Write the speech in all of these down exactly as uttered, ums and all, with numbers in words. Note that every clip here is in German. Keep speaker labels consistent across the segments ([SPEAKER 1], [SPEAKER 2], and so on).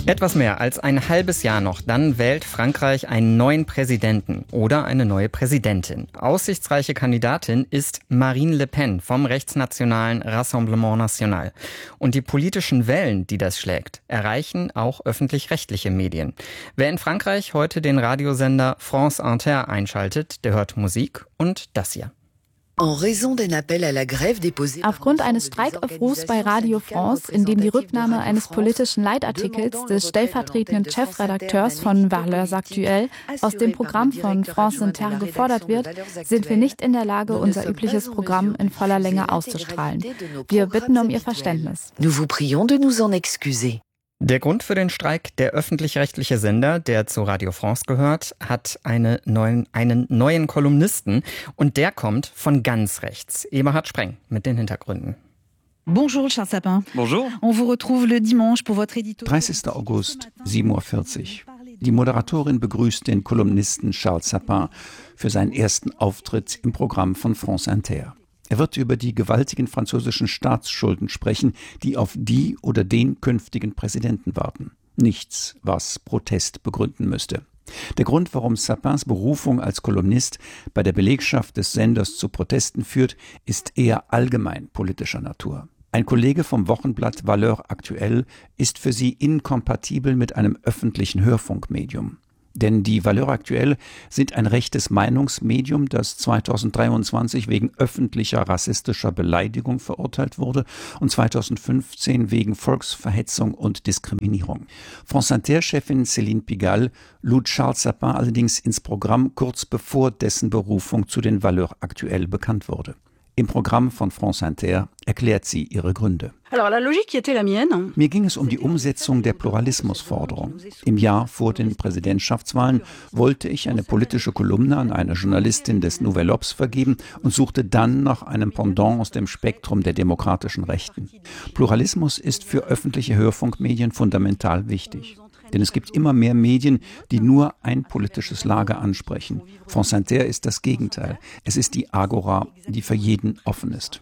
[SPEAKER 1] Etwas mehr als ein halbes Jahr noch, dann wählt Frankreich einen neuen Präsidenten oder eine neue Präsidentin. Aussichtsreiche Kandidatin ist Marine Le Pen vom rechtsnationalen Rassemblement National. Und die politischen Wellen, die das schlägt, erreichen auch öffentlich-rechtliche Medien. Wer in Frankreich heute den Radiosender France Inter einschaltet, der hört Musik und das hier.
[SPEAKER 2] Aufgrund eines Streikaufrufs bei Radio France, in dem die Rücknahme eines politischen Leitartikels des stellvertretenden Chefredakteurs von Valeurs Actuelles aus dem Programm von France Inter gefordert wird, sind wir nicht in der Lage, unser übliches Programm in voller Länge auszustrahlen. Wir bitten um Ihr Verständnis.
[SPEAKER 1] Der Grund für den Streik: der öffentlich-rechtliche Sender, der zu Radio France gehört, hat eine neuen, einen neuen Kolumnisten und der kommt von ganz rechts. Eberhard Spreng mit den Hintergründen.
[SPEAKER 3] Bonjour, Charles Sapin.
[SPEAKER 4] Bonjour.
[SPEAKER 3] On vous retrouve le dimanche pour votre édito.
[SPEAKER 4] dreißigster August, sieben Uhr vierzig. Die Moderatorin begrüßt den Kolumnisten Charles Sapin für seinen ersten Auftritt im Programm von France Inter. Er wird über die gewaltigen französischen Staatsschulden sprechen, die auf die oder den künftigen Präsidenten warten. Nichts, was Protest begründen müsste. Der Grund, warum Sapins Berufung als Kolumnist bei der Belegschaft des Senders zu Protesten führt, ist eher allgemein politischer Natur. Ein Kollege vom Wochenblatt Valeurs Actuelles ist für sie inkompatibel mit einem öffentlichen Hörfunkmedium. Denn die Valeurs Actuelles sind ein rechtes Meinungsmedium, das zweitausenddreiundzwanzig wegen öffentlicher rassistischer Beleidigung verurteilt wurde und zweitausendfünfzehn wegen Volksverhetzung und Diskriminierung. France Inter-Chefin Céline Pigalle lud Charles Sapin allerdings ins Programm, kurz bevor dessen Berufung zu den Valeurs Actuelles bekannt wurde. Im Programm von France Inter erklärt sie ihre Gründe. Mir ging es um die Umsetzung der Pluralismusforderung. Im Jahr vor den Präsidentschaftswahlen wollte ich eine politische Kolumne an eine Journalistin des Nouvel Obs vergeben und suchte dann nach einem Pendant aus dem Spektrum der demokratischen Rechten. Pluralismus ist für öffentliche Hörfunkmedien fundamental wichtig. Denn es gibt immer mehr Medien, die nur ein politisches Lager ansprechen. France Inter ist das Gegenteil. Es ist die Agora, die für jeden offen ist.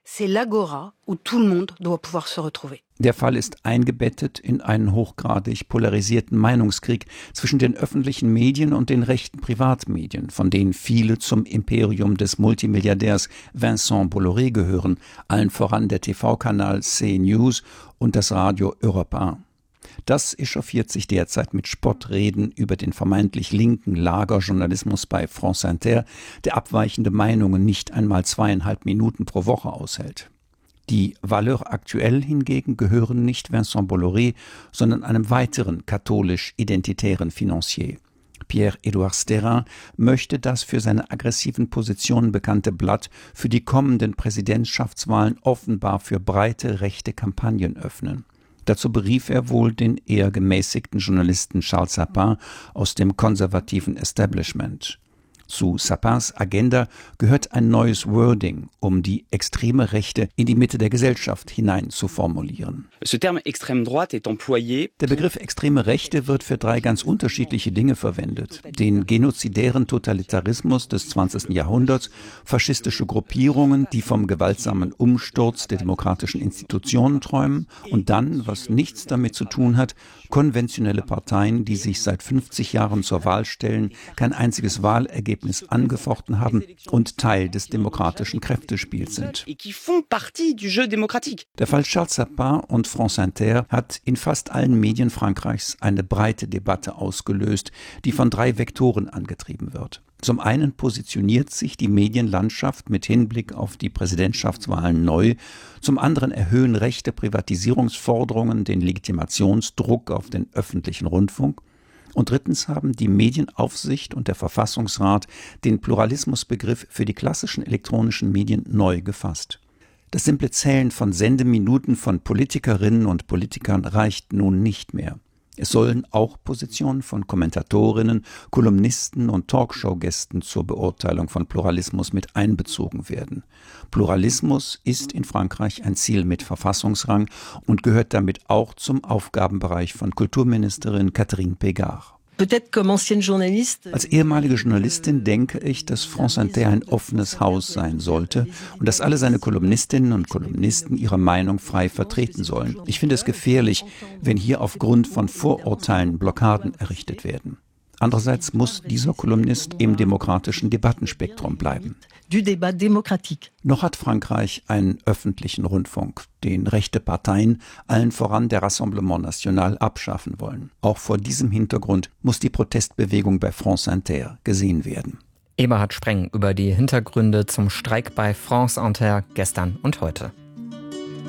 [SPEAKER 4] Der Fall ist eingebettet in einen hochgradig polarisierten Meinungskrieg zwischen den öffentlichen Medien und den rechten Privatmedien, von denen viele zum Imperium des Multimilliardärs Vincent Bolloré gehören, allen voran der T V-Kanal C-News und das Radio Europe eins. Das echauffiert sich derzeit mit Spottreden über den vermeintlich linken Lagerjournalismus bei France Inter, der abweichende Meinungen nicht einmal zweieinhalb Minuten pro Woche aushält. Die Valeurs Actuelles hingegen gehören nicht Vincent Bolloré, sondern einem weiteren katholisch-identitären Financier. Pierre-Édouard Sterrin möchte das für seine aggressiven Positionen bekannte Blatt für die kommenden Präsidentschaftswahlen offenbar für breite rechte Kampagnen öffnen. Dazu berief er wohl den eher gemäßigten Journalisten Charles Sapin aus dem konservativen Establishment. Zu Sapins Agenda gehört ein neues Wording, um die extreme Rechte in die Mitte der Gesellschaft hinein zu formulieren. Der Begriff extreme Rechte wird für drei ganz unterschiedliche Dinge verwendet. Den genozidären Totalitarismus des zwanzigsten Jahrhunderts, faschistische Gruppierungen, die vom gewaltsamen Umsturz der demokratischen Institutionen träumen, und dann, was nichts damit zu tun hat, konventionelle Parteien, die sich seit fünfzig Jahren zur Wahl stellen, kein einziges Wahlergebnis angefochten haben und Teil des demokratischen Kräftespiels sind. Der Fall Charles Sapin und France Inter hat in fast allen Medien Frankreichs eine breite Debatte ausgelöst, die von drei Vektoren angetrieben wird. Zum einen positioniert sich die Medienlandschaft mit Hinblick auf die Präsidentschaftswahlen neu, zum anderen erhöhen rechte Privatisierungsforderungen den Legitimationsdruck auf den öffentlichen Rundfunk. Und drittens haben die Medienaufsicht und der Verfassungsrat den Pluralismusbegriff für die klassischen elektronischen Medien neu gefasst. Das simple Zählen von Sendeminuten von Politikerinnen und Politikern reicht nun nicht mehr. Es sollen auch Positionen von Kommentatorinnen, Kolumnisten und Talkshow-Gästen zur Beurteilung von Pluralismus mit einbezogen werden. Pluralismus ist in Frankreich ein Ziel mit Verfassungsrang und gehört damit auch zum Aufgabenbereich von Kulturministerin Catherine Pégard. Als ehemalige Journalistin denke ich, dass France Inter ein offenes Haus sein sollte und dass alle seine Kolumnistinnen und Kolumnisten ihre Meinung frei vertreten sollen. Ich finde es gefährlich, wenn hier aufgrund von Vorurteilen Blockaden errichtet werden. Andererseits muss dieser Kolumnist im demokratischen Debattenspektrum bleiben. Noch hat Frankreich einen öffentlichen Rundfunk, den rechte Parteien, allen voran der Rassemblement National, abschaffen wollen. Auch vor diesem Hintergrund muss die Protestbewegung bei France Inter gesehen werden.
[SPEAKER 1] Eberhard Spreng über die Hintergründe zum Streik bei France Inter gestern und heute.